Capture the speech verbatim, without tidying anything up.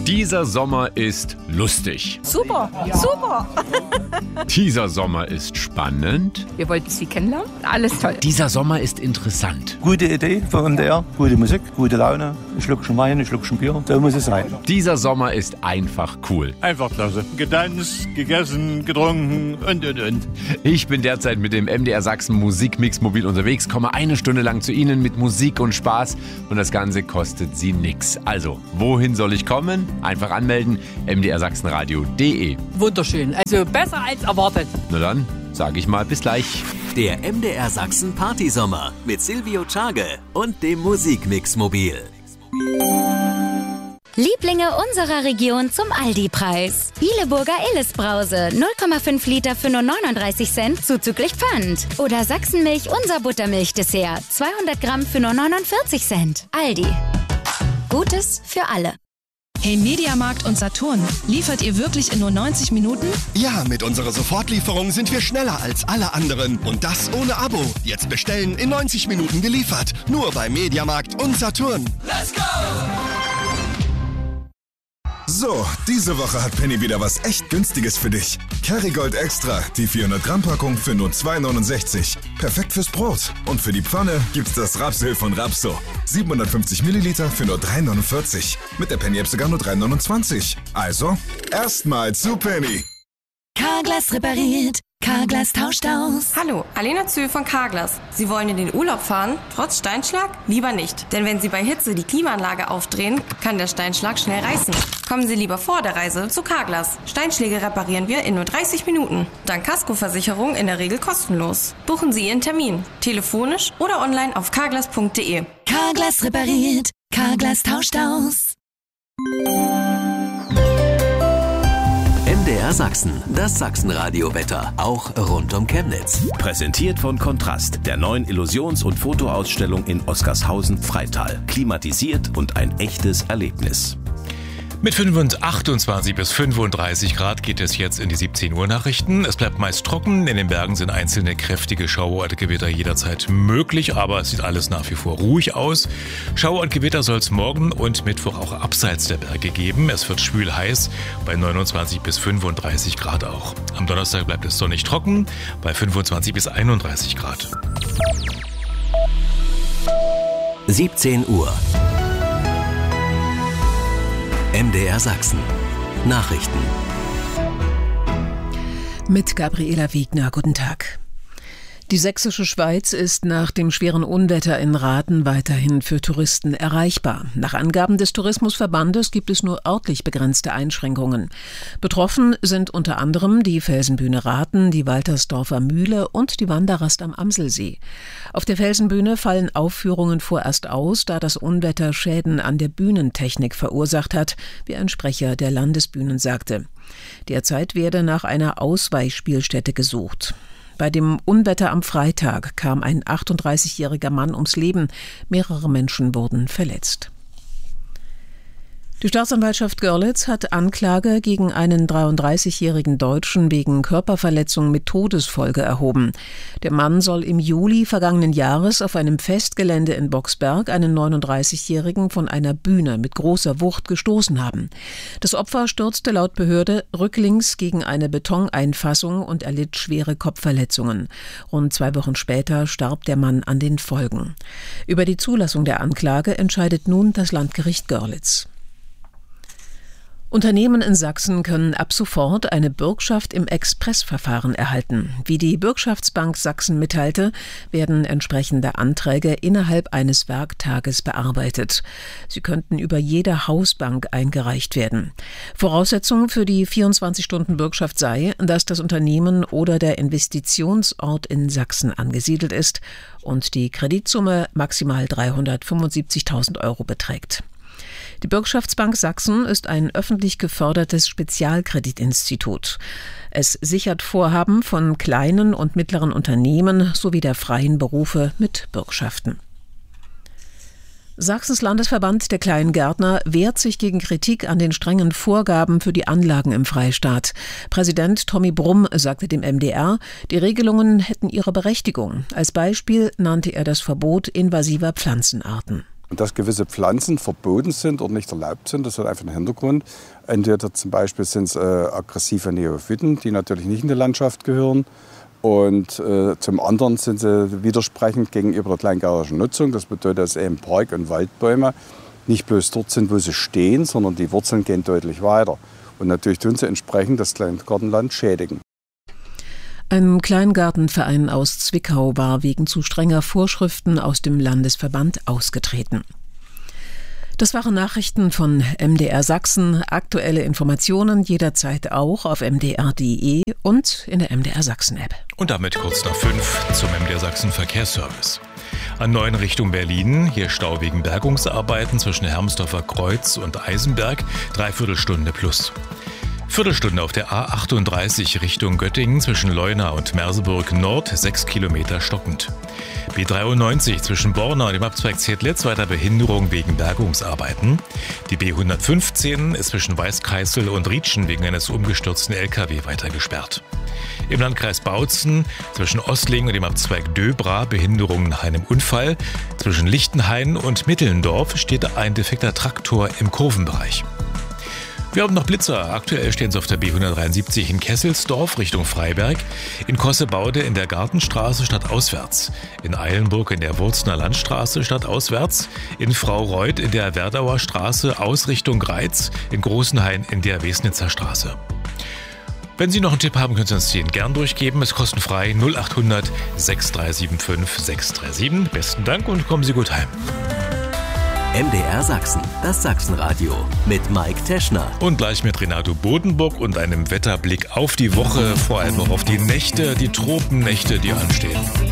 Dieser Sommer ist lustig. Super, super. Dieser Sommer ist spannend. Wir wollten Sie kennenlernen. Alles toll. Dieser Sommer ist interessant. Gute Idee von M D R, gute Musik, gute Laune, ein Schluckchen Wein, ein Schluckchen Bier, so muss es sein. Dieser Sommer ist einfach cool. Einfach klasse. Getanzt, gegessen, getrunken und, und, und. Ich bin derzeit mit dem M D R Sachsen Musikmix-Mobil unterwegs, komme eine Stunde lang zu Ihnen mit Musik und Spaß und das Ganze kostet Sie nix. Also, wohin soll ich kommen? Einfach anmelden, m d r sachsenradio punkt d e. Wunderschön. Also besser als erwartet. Na dann, sage ich mal bis gleich. Der M D R Sachsen Partysommer mit Silvio Czage und dem Musikmix-Mobil. Lieblinge unserer Region zum Aldi-Preis. Bieleburger Illes-Brause, null Komma fünf Liter für nur neununddreißig Cent zuzüglich Pfand. Oder Sachsenmilch unser Buttermilch-Dessert, zweihundert Gramm für nur neunundvierzig Cent. Aldi. Gutes für alle. Hey Mediamarkt und Saturn, liefert ihr wirklich in nur neunzig Minuten? Ja, mit unserer Sofortlieferung sind wir schneller als alle anderen. Und das ohne Abo. Jetzt bestellen, in neunzig Minuten geliefert. Nur bei Mediamarkt und Saturn. Let's go! So, diese Woche hat Penny wieder was echt Günstiges für dich. Kerrygold Extra, die vierhundert Gramm Packung für nur zwei neunundsechzig. Perfekt fürs Brot. Und für die Pfanne gibt's das Rapsöl von Rapso. siebenhundertfünfzig Milliliter für nur drei neunundvierzig. Mit der Penny-App sogar nur drei neunundzwanzig. Also, erstmal zu Penny. Carglass repariert. Carglass tauscht aus. Hallo, Alena Zöhl von Carglass. Sie wollen in den Urlaub fahren, trotz Steinschlag? Lieber nicht. Denn wenn Sie bei Hitze die Klimaanlage aufdrehen, kann der Steinschlag schnell reißen. Kommen Sie lieber vor der Reise zu Carglass. Steinschläge reparieren wir in nur dreißig Minuten. Dank Kaskoversicherung in der Regel kostenlos. Buchen Sie Ihren Termin. Telefonisch oder online auf carglass punkt d e. Carglass repariert. Carglass tauscht aus. M D R Sachsen, das Sachsenradio-Wetter, auch rund um Chemnitz. Präsentiert von Kontrast, der neuen Illusions- und Fotoausstellung in Oskarshausen-Freital. Klimatisiert und ein echtes Erlebnis. Mit achtundzwanzig bis fünfunddreißig Grad geht es jetzt in die siebzehn Uhr Nachrichten. Es bleibt meist trocken. In den Bergen sind einzelne kräftige Schauer und Gewitter jederzeit möglich, aber es sieht alles nach wie vor ruhig aus. Schauer und Gewitter soll es morgen und Mittwoch auch abseits der Berge geben. Es wird schwül heiß, bei neunundzwanzig bis fünfunddreißig Grad auch. Am Donnerstag bleibt es sonnig trocken, bei fünfundzwanzig bis einunddreißig Grad. siebzehn Uhr. M D R Sachsen. Nachrichten. Mit Gabriela Wiegner. Guten Tag. Die sächsische Schweiz ist nach dem schweren Unwetter in Rathen weiterhin für Touristen erreichbar. Nach Angaben des Tourismusverbandes gibt es nur örtlich begrenzte Einschränkungen. Betroffen sind unter anderem die Felsenbühne Rathen, die Waltersdorfer Mühle und die Wanderrast am Amselsee. Auf der Felsenbühne fallen Aufführungen vorerst aus, da das Unwetter Schäden an der Bühnentechnik verursacht hat, wie ein Sprecher der Landesbühnen sagte. Derzeit werde nach einer Ausweichspielstätte gesucht. Bei dem Unwetter am Freitag kam ein achtunddreißigjähriger Mann ums Leben. Mehrere Menschen wurden verletzt. Die Staatsanwaltschaft Görlitz hat Anklage gegen einen dreiunddreißigjährigen Deutschen wegen Körperverletzung mit Todesfolge erhoben. Der Mann soll im Juli vergangenen Jahres auf einem Festgelände in Boxberg einen neununddreißigjährigen von einer Bühne mit großer Wucht gestoßen haben. Das Opfer stürzte laut Behörde rücklings gegen eine Betoneinfassung und erlitt schwere Kopfverletzungen. Rund zwei Wochen später starb der Mann an den Folgen. Über die Zulassung der Anklage entscheidet nun das Landgericht Görlitz. Unternehmen in Sachsen können ab sofort eine Bürgschaft im Expressverfahren erhalten. Wie die Bürgschaftsbank Sachsen mitteilte, werden entsprechende Anträge innerhalb eines Werktages bearbeitet. Sie könnten über jede Hausbank eingereicht werden. Voraussetzung für die vierundzwanzig-Stunden-Bürgschaft sei, dass das Unternehmen oder der Investitionsort in Sachsen angesiedelt ist und die Kreditsumme maximal dreihundertfünfundsiebzigtausend Euro beträgt. Die Bürgschaftsbank Sachsen ist ein öffentlich gefördertes Spezialkreditinstitut. Es sichert Vorhaben von kleinen und mittleren Unternehmen sowie der freien Berufe mit Bürgschaften. Sachsens Landesverband der Kleingärtner wehrt sich gegen Kritik an den strengen Vorgaben für die Anlagen im Freistaat. Präsident Tommy Brumm sagte dem M D R, die Regelungen hätten ihre Berechtigung. Als Beispiel nannte er das Verbot invasiver Pflanzenarten. Dass gewisse Pflanzen verboten sind oder nicht erlaubt sind, das hat einfach einen Hintergrund. Entweder zum Beispiel sind es äh, aggressive Neophyten, die natürlich nicht in die Landschaft gehören. Und äh, zum anderen sind sie widersprechend gegenüber der kleingärtnerischen Nutzung. Das bedeutet, dass eben Park- und Waldbäume nicht bloß dort sind, wo sie stehen, sondern die Wurzeln gehen deutlich weiter. Und natürlich tun sie entsprechend das Kleingartenland schädigen. Ein Kleingartenverein aus Zwickau war wegen zu strenger Vorschriften aus dem Landesverband ausgetreten. Das waren Nachrichten von M D R Sachsen. Aktuelle Informationen jederzeit auch auf m d r punkt d e und in der M D R Sachsen App. Und damit kurz nach fünf zum M D R Sachsen Verkehrsservice. An neun Richtung Berlin, hier Stau wegen Bergungsarbeiten zwischen Hermsdorfer Kreuz und Eisenberg, Dreiviertelstunde plus. Viertelstunde auf der A achtunddreißig Richtung Göttingen zwischen Leuna und Merseburg Nord, sechs Kilometer stockend. B dreiundneunzig zwischen Borna und dem Abzweig Zedlitz weiter Behinderung wegen Bergungsarbeiten. Die B hundertfünfzehn ist zwischen Weißkeißel und Rietschen wegen eines umgestürzten L K W weiter gesperrt. Im Landkreis Bautzen zwischen Ostlingen und dem Abzweig Döbra Behinderung nach einem Unfall. Zwischen Lichtenhain und Mittelndorf steht ein defekter Traktor im Kurvenbereich. Wir haben noch Blitzer. Aktuell stehen sie auf der B hundertdreiundsiebzig in Kesselsdorf Richtung Freiberg, in Kossebaude in der Gartenstraße stadtauswärts, in Eilenburg in der Wurzner Landstraße stadtauswärts, in Fraureuth in der Werdauer Straße aus Richtung Greiz, in Großenhain in der Wesnitzer Straße. Wenn Sie noch einen Tipp haben, können Sie uns den gern durchgeben. Es ist kostenfrei null acht hundert sechs drei sieben fünf sechs drei sieben. Besten Dank und kommen Sie gut heim. M D R Sachsen, das Sachsenradio mit Mike Teschner. Und gleich mit Renato Bodenburg und einem Wetterblick auf die Woche, vor allem auch auf die Nächte, die Tropennächte, die anstehen.